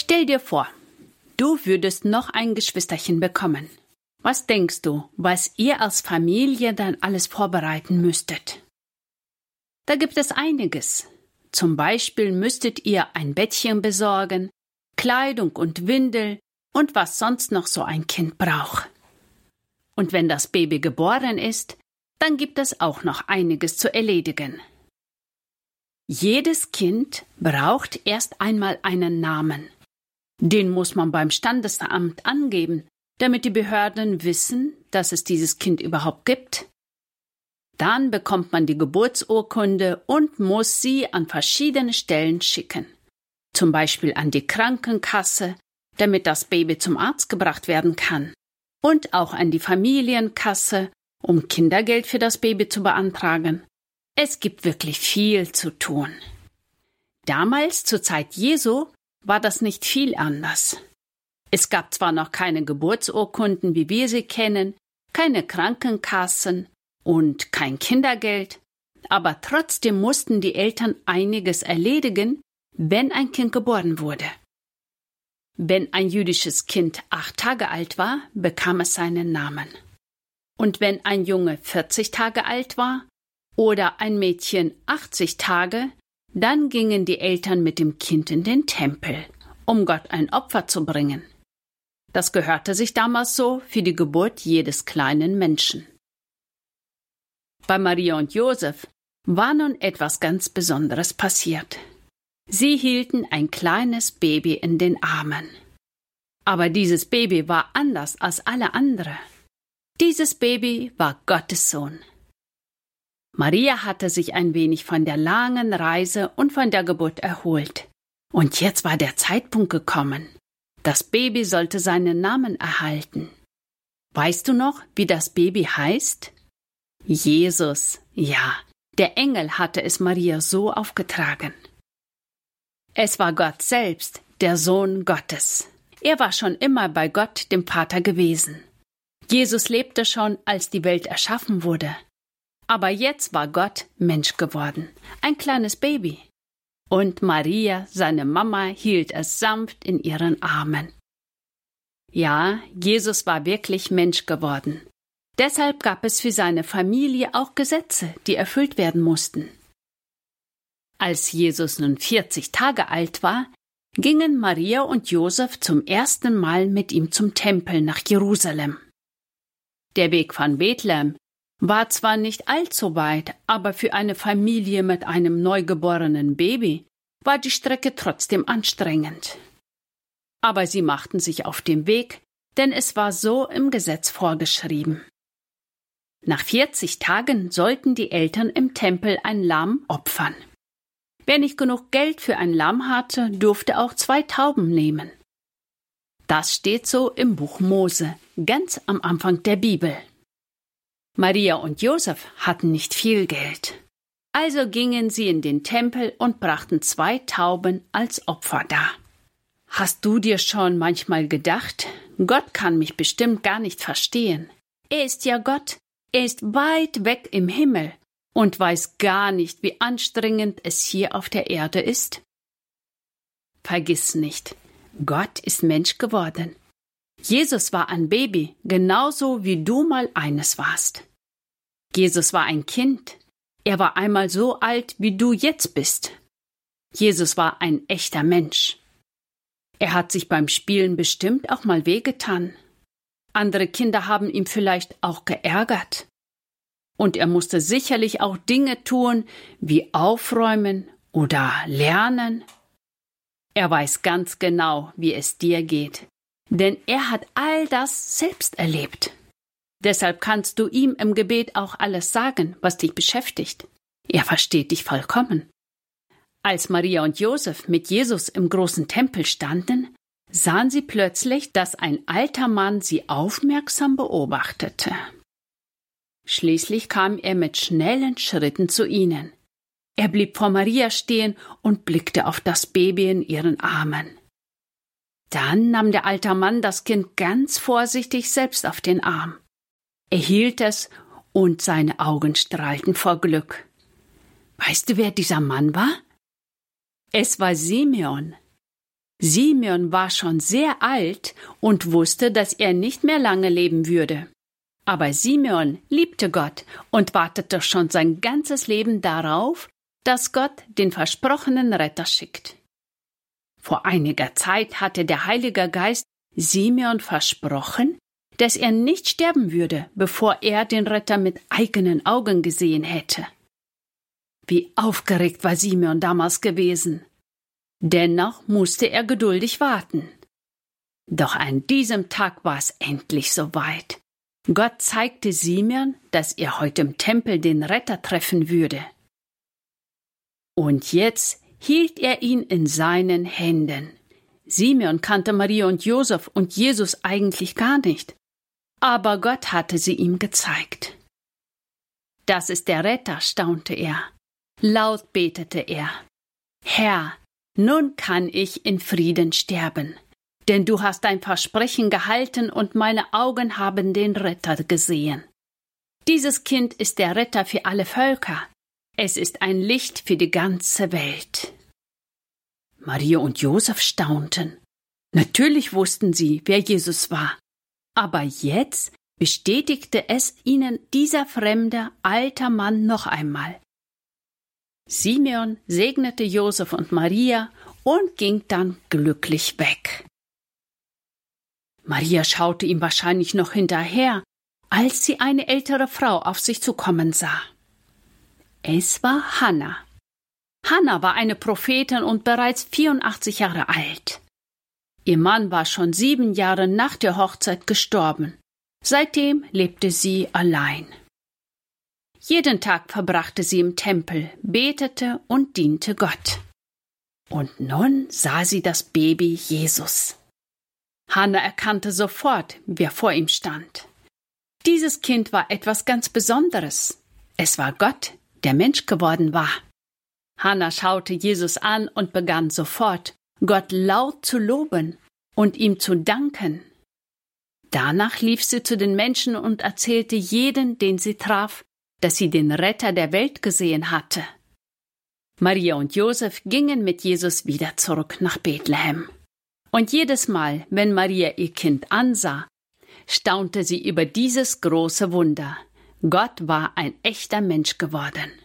Stell dir vor, du würdest noch ein Geschwisterchen bekommen. Was denkst du, was ihr als Familie dann alles vorbereiten müsstet? Da gibt es einiges. Zum Beispiel müsstet ihr ein Bettchen besorgen, Kleidung und Windel und was sonst noch so ein Kind braucht. Und wenn das Baby geboren ist, dann gibt es auch noch einiges zu erledigen. Jedes Kind braucht erst einmal einen Namen. Den muss man beim Standesamt angeben, damit die Behörden wissen, dass es dieses Kind überhaupt gibt. Dann bekommt man die Geburtsurkunde und muss sie an verschiedene Stellen schicken. Zum Beispiel an die Krankenkasse, damit das Baby zum Arzt gebracht werden kann. Und auch an die Familienkasse, um Kindergeld für das Baby zu beantragen. Es gibt wirklich viel zu tun. Damals, zur Zeit Jesu, war das nicht viel anders. Es gab zwar noch keine Geburtsurkunden, wie wir sie kennen, keine Krankenkassen und kein Kindergeld, aber trotzdem mussten die Eltern einiges erledigen, wenn ein Kind geboren wurde. Wenn ein jüdisches Kind 8 Tage alt war, bekam es seinen Namen. Und wenn ein Junge 40 Tage alt war oder ein Mädchen 80 Tage, dann gingen die Eltern mit dem Kind in den Tempel, um Gott ein Opfer zu bringen. Das gehörte sich damals so für die Geburt jedes kleinen Menschen. Bei Maria und Josef war nun etwas ganz Besonderes passiert. Sie hielten ein kleines Baby in den Armen. Aber dieses Baby war anders als alle anderen. Dieses Baby war Gottes Sohn. Maria hatte sich ein wenig von der langen Reise und von der Geburt erholt. Und jetzt war der Zeitpunkt gekommen. Das Baby sollte seinen Namen erhalten. Weißt du noch, wie das Baby heißt? Jesus, ja, der Engel hatte es Maria so aufgetragen. Es war Gott selbst, der Sohn Gottes. Er war schon immer bei Gott, dem Vater, gewesen. Jesus lebte schon, als die Welt erschaffen wurde. Aber jetzt war Gott Mensch geworden, ein kleines Baby. Und Maria, seine Mama, hielt es sanft in ihren Armen. Ja, Jesus war wirklich Mensch geworden. Deshalb gab es für seine Familie auch Gesetze, die erfüllt werden mussten. Als Jesus nun 40 Tage alt war, gingen Maria und Josef zum ersten Mal mit ihm zum Tempel nach Jerusalem. Der Weg von Bethlehem war zwar nicht allzu weit, aber für eine Familie mit einem neugeborenen Baby war die Strecke trotzdem anstrengend. Aber sie machten sich auf den Weg, denn es war so im Gesetz vorgeschrieben. Nach 40 Tagen sollten die Eltern im Tempel ein Lamm opfern. Wer nicht genug Geld für ein Lamm hatte, durfte auch 2 Tauben nehmen. Das steht so im Buch Mose, ganz am Anfang der Bibel. Maria und Josef hatten nicht viel Geld. Also gingen sie in den Tempel und brachten 2 Tauben als Opfer dar. Hast du dir schon manchmal gedacht, Gott kann mich bestimmt gar nicht verstehen. Er ist ja Gott, er ist weit weg im Himmel und weiß gar nicht, wie anstrengend es hier auf der Erde ist? Vergiss nicht, Gott ist Mensch geworden. Jesus war ein Baby, genauso wie du mal eines warst. Jesus war ein Kind. Er war einmal so alt, wie du jetzt bist. Jesus war ein echter Mensch. Er hat sich beim Spielen bestimmt auch mal wehgetan. Andere Kinder haben ihn vielleicht auch geärgert. Und er musste sicherlich auch Dinge tun, wie aufräumen oder lernen. Er weiß ganz genau, wie es dir geht, denn er hat all das selbst erlebt. Deshalb kannst du ihm im Gebet auch alles sagen, was dich beschäftigt. Er versteht dich vollkommen. Als Maria und Josef mit Jesus im großen Tempel standen, sahen sie plötzlich, dass ein alter Mann sie aufmerksam beobachtete. Schließlich kam er mit schnellen Schritten zu ihnen. Er blieb vor Maria stehen und blickte auf das Baby in ihren Armen. Dann nahm der alte Mann das Kind ganz vorsichtig selbst auf den Arm. Er hielt es und seine Augen strahlten vor Glück. Weißt du, wer dieser Mann war? Es war Simeon. Simeon war schon sehr alt und wusste, dass er nicht mehr lange leben würde. Aber Simeon liebte Gott und wartete schon sein ganzes Leben darauf, dass Gott den versprochenen Retter schickt. Vor einiger Zeit hatte der Heilige Geist Simeon versprochen, dass er nicht sterben würde, bevor er den Retter mit eigenen Augen gesehen hätte. Wie aufgeregt war Simeon damals gewesen. Dennoch musste er geduldig warten. Doch an diesem Tag war es endlich soweit. Gott zeigte Simeon, dass er heute im Tempel den Retter treffen würde. Und jetzt hielt er ihn in seinen Händen. Simeon kannte Maria und Josef und Jesus eigentlich gar nicht. Aber Gott hatte sie ihm gezeigt. Das ist der Retter, staunte er. Laut betete er. Herr, nun kann ich in Frieden sterben, denn du hast dein Versprechen gehalten und meine Augen haben den Retter gesehen. Dieses Kind ist der Retter für alle Völker. Es ist ein Licht für die ganze Welt. Maria und Josef staunten. Natürlich wussten sie, wer Jesus war. Aber jetzt bestätigte es ihnen dieser fremde, alter Mann noch einmal. Simeon segnete Josef und Maria und ging dann glücklich weg. Maria schaute ihm wahrscheinlich noch hinterher, als sie eine ältere Frau auf sich zukommen sah. Es war Hannah. Hannah war eine Prophetin und bereits 84 Jahre alt. Ihr Mann war schon 7 Jahre nach der Hochzeit gestorben. Seitdem lebte sie allein. Jeden Tag verbrachte sie im Tempel, betete und diente Gott. Und nun sah sie das Baby Jesus. Hannah erkannte sofort, wer vor ihm stand. Dieses Kind war etwas ganz Besonderes. Es war Gott, der Mensch geworden war. Hannah schaute Jesus an und begann sofort, Gott laut zu loben und ihm zu danken. Danach lief sie zu den Menschen und erzählte jeden, den sie traf, dass sie den Retter der Welt gesehen hatte. Maria und Josef gingen mit Jesus wieder zurück nach Bethlehem. Und jedes Mal, wenn Maria ihr Kind ansah, staunte sie über dieses große Wunder. Gott war ein echter Mensch geworden.